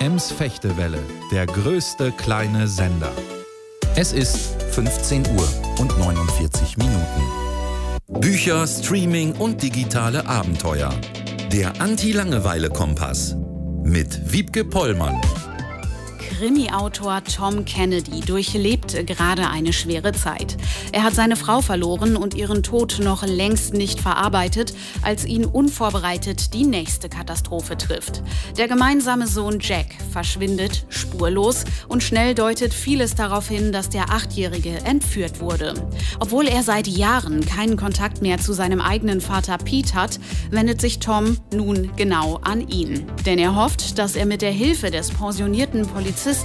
Ems Fechtewelle, der größte kleine Sender. Es ist 15 Uhr und 49 Minuten. Bücher, Streaming und digitale Abenteuer. Der Anti-Langeweile-Kompass mit Wiebke Pollmann. Krimi-Autor Tom Kennedy durchlebt gerade eine schwere Zeit. Er hat seine Frau verloren und ihren Tod noch längst nicht verarbeitet, als ihn unvorbereitet die nächste Katastrophe trifft. Der gemeinsame Sohn Jack verschwindet spurlos und schnell deutet vieles darauf hin, dass der 8-Jährige entführt wurde. Obwohl er seit Jahren keinen Kontakt mehr zu seinem eigenen Vater Pete hat, wendet sich Tom nun genau an ihn. Denn er hofft, dass er mit der Hilfe des pensionierten Polizisten